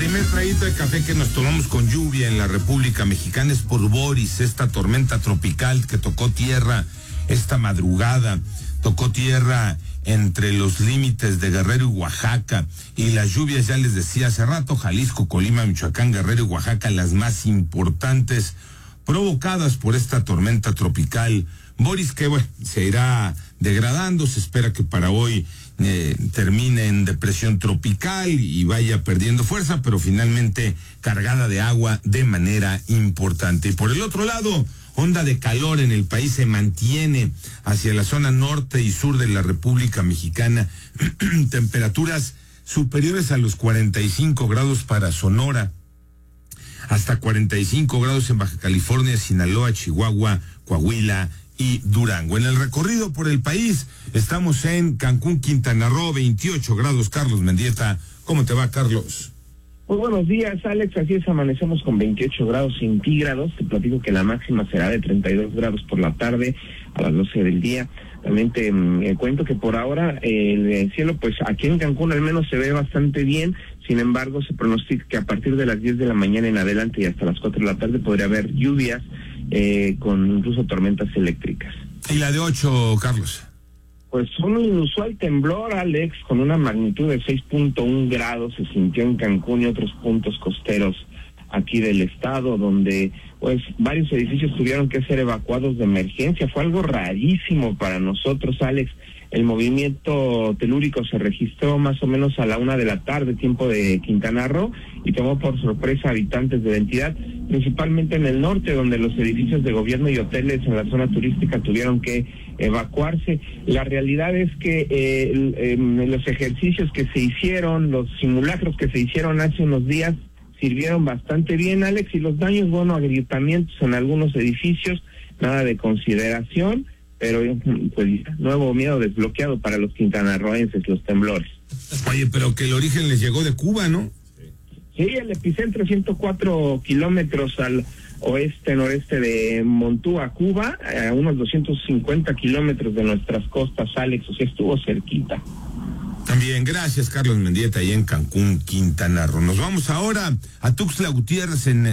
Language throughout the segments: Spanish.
primer traguito de café que nos tomamos con lluvia en la República Mexicana es por Boris, esta tormenta tropical que tocó tierra esta madrugada, tocó tierra entre los límites de Guerrero y Oaxaca, y las lluvias, ya les decía hace rato, Jalisco, Colima, Michoacán, Guerrero y Oaxaca, las más importantes, provocadas por esta tormenta tropical Boris, que bueno, se irá degradando. Se espera que para hoy termine en depresión tropical y vaya perdiendo fuerza, pero finalmente cargada de agua de manera importante. Y por el otro lado, onda de calor en el país se mantiene hacia la zona norte y sur de la República Mexicana. Temperaturas superiores a los 45 grados para Sonora, hasta 45 grados en Baja California, Sinaloa, Chihuahua, Coahuila y Durango. En el recorrido por el país, estamos en Cancún, Quintana Roo, 28 grados. Carlos Mendieta, ¿cómo te va, Carlos? Muy buenos días, Alex. Así es, amanecemos con 28 grados centígrados. Te platico que la máxima será de 32 grados por la tarde a las 12 del día. También te cuento que por ahora el cielo, pues aquí en Cancún al menos se ve bastante bien. Sin embargo, se pronostica que a partir de las 10 de la mañana en adelante y hasta las 4 de la tarde podría haber lluvias con incluso tormentas eléctricas. ¿Y la de 8, Carlos? Pues un inusual temblor, Alex, con una magnitud de 6.1 grados se sintió en Cancún y otros puntos costeros aquí del estado, donde pues varios edificios tuvieron que ser evacuados de emergencia. Fue algo rarísimo para nosotros, Alex. El movimiento telúrico se registró más o menos a la 1 de la tarde, tiempo de Quintana Roo, y tomó por sorpresa a habitantes de la entidad, principalmente en el norte, donde los edificios de gobierno y hoteles en la zona turística tuvieron que evacuarse. La realidad es que los ejercicios que se hicieron, los simulacros que se hicieron hace unos días, sirvieron bastante bien, Alex, y los daños, bueno, agrietamientos en algunos edificios, nada de consideración, pero pues nuevo miedo desbloqueado para los quintanarroenses, los temblores. Oye, pero que el origen les llegó de Cuba, ¿no? Sí, el epicentro 104 kilómetros al oeste-noreste de Montúa, Cuba, a unos 250 kilómetros de nuestras costas, Alex, o sea, estuvo cerquita. También, gracias, Carlos Mendieta, ahí en Cancún, Quintana Roo. Nos vamos ahora a Tuxtla Gutiérrez, en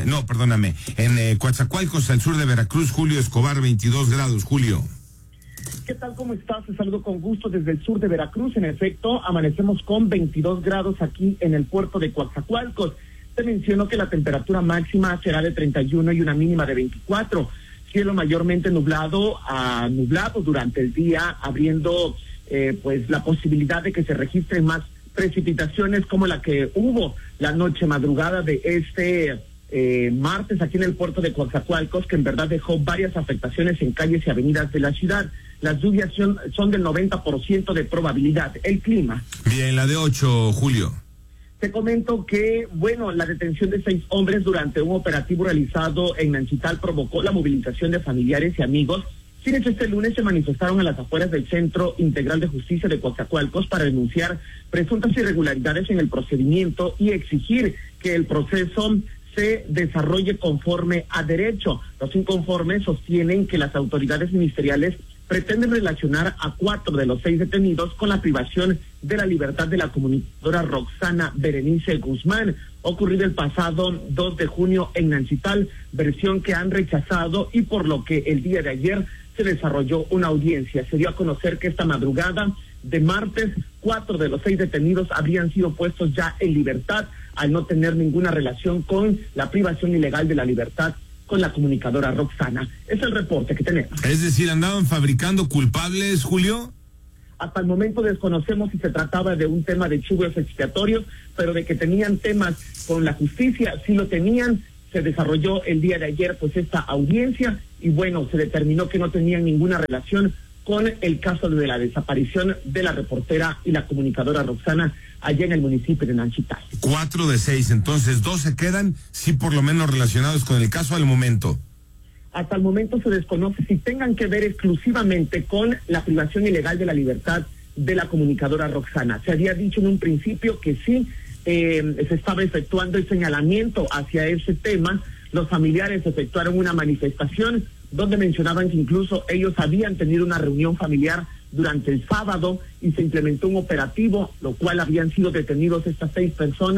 Coatzacoalcos, al sur de Veracruz. Julio Escobar, 22 grados, Julio. ¿Qué tal? ¿Cómo estás? Te saludo con gusto desde el sur de Veracruz. En efecto, amanecemos con 22 grados aquí en el puerto de Coatzacoalcos. Te menciono que la temperatura máxima será de 31 y una mínima de 24. Cielo mayormente nublado a nublado durante el día, abriendo pues la posibilidad de que se registren más precipitaciones como la que hubo la noche madrugada de este martes aquí en el puerto de Coatzacoalcos, que en verdad dejó varias afectaciones en calles y avenidas de la ciudad. Las lluvias son del 90% de probabilidad. El clima. Bien, la de 8, Julio. Te comento que, bueno, la detención de 6 hombres durante un operativo realizado en Nanchital provocó la movilización de familiares y amigos, quienes este lunes se manifestaron a las afueras del Centro Integral de Justicia de Coatzacoalcos para denunciar presuntas irregularidades en el procedimiento y exigir que el proceso se desarrolle conforme a derecho. Los inconformes sostienen que las autoridades ministeriales pretenden relacionar a 4 de los 6 detenidos con la privación de la libertad de la comunicadora Roxana Berenice Guzmán, ocurrido el pasado 2 de junio en Nanchital, versión que han rechazado y por lo que el día de ayer se desarrolló una audiencia. Se dio a conocer que esta madrugada de martes, 4 de los 6 detenidos habrían sido puestos ya en libertad al no tener ninguna relación con la privación ilegal de la libertad con la comunicadora Roxana. Es el reporte que tenemos. Es decir, ¿andaban fabricando culpables, Julio? Hasta el momento desconocemos si se trataba de un tema de chivos expiatorios, pero de que tenían temas con la justicia, sí lo tenían. Se desarrolló el día de ayer pues esta audiencia y bueno, se determinó que no tenían ninguna relación con el caso de la desaparición de la reportera y la comunicadora Roxana allá en el municipio de Nanchital. 4 de 6, entonces 2 se quedan, sí, por lo menos relacionados con el caso al momento. Hasta el momento se desconoce si tengan que ver exclusivamente con la privación ilegal de la libertad de la comunicadora Roxana. Se había dicho en un principio que sí, se estaba efectuando el señalamiento hacia ese tema. Los familiares efectuaron una manifestación donde mencionaban que incluso ellos habían tenido una reunión familiar durante el sábado y se implementó un operativo, lo cual habían sido detenidos estas 6 personas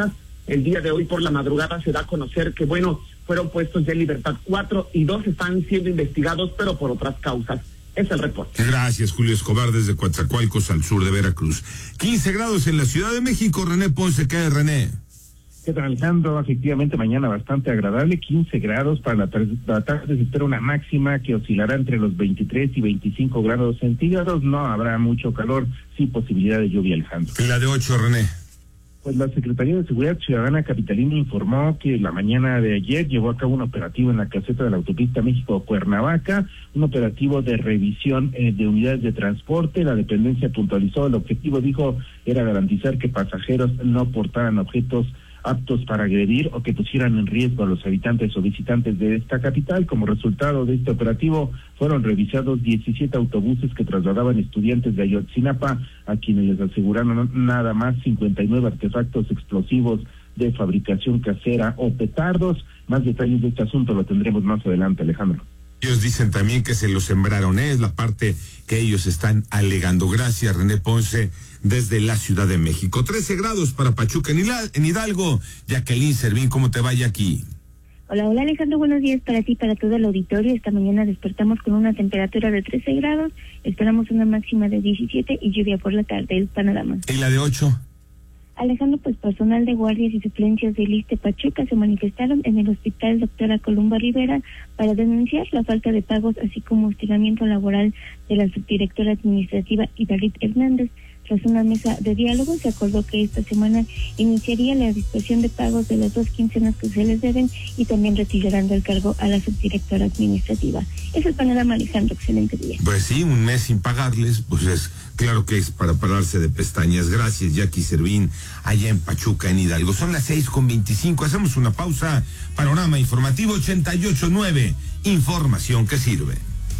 El día de hoy por la madrugada se da a conocer que, bueno, fueron puestos ya en libertad 4 y 2 están siendo investigados, pero por otras causas. Es el reporte. Gracias, Julio Escobar, desde Coatzacoalcos al sur de Veracruz. 15 grados en la Ciudad de México. René Ponce, ¿qué es, René? ¿Qué tal, Alejandro? Efectivamente, mañana bastante agradable, 15 grados. Para la tarde se espera una máxima que oscilará entre los 23 y 25 grados centígrados. No habrá mucho calor, sí posibilidad de lluvia, Alejandro. La de 8, René. Pues la Secretaría de Seguridad Ciudadana capitalina informó que la mañana de ayer llevó a cabo un operativo en la caseta de la autopista México-Cuernavaca, un operativo de revisión de unidades de transporte. La dependencia puntualizó, el objetivo, dijo, era garantizar que pasajeros no portaran objetos aptos para agredir o que pusieran en riesgo a los habitantes o visitantes de esta capital. Como resultado de este operativo, fueron revisados 17 autobuses que trasladaban estudiantes de Ayotzinapa, a quienes les aseguraron nada más 59 artefactos explosivos de fabricación casera o petardos. Más detalles de este asunto lo tendremos más adelante, Alejandro. Ellos dicen también que se lo sembraron, es la parte que ellos están alegando. Gracias, René Ponce, desde la Ciudad de México. 13 grados para Pachuca en Hidalgo. Jacqueline Servín, ¿cómo te vaya aquí? Hola Alejandro, buenos días para ti, para todo el auditorio. Esta mañana despertamos con una temperatura de 13 grados, esperamos una máxima de 17 y lluvia por la tarde, el panorama. ¿Y la de 8? Alejandro, pues personal de guardias y suplencias del ISSSTE Pachuca se manifestaron en el hospital Doctora Columba Rivera para denunciar la falta de pagos, así como hostigamiento laboral de la subdirectora administrativa Idalit Hernández. Tras una mesa de diálogo, se acordó que esta semana iniciaría la dispersión de pagos de las 2 quincenas que se les deben y también retirarán del cargo a la subdirectora administrativa. Es el panorama, Alejandro, excelente día. Pues sí, un mes sin pagarles, pues es claro que es para pararse de pestañas. Gracias, Jackie Servín, allá en Pachuca, en Hidalgo. Son las 6:25, hacemos una pausa. Panorama informativo 88.9, información que sirve.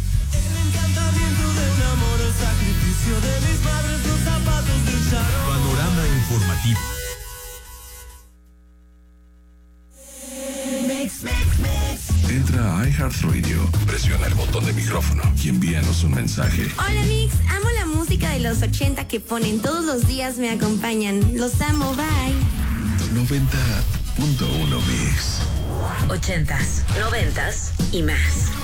Panorama informativo. Entra a iHeartRadio, presiona el botón de micrófono y envíanos un mensaje. Hola Mix, amo la música de los 80 que ponen todos los días, me acompañan. Los amo, bye. 90.1 Mix. 80s, 90s y más.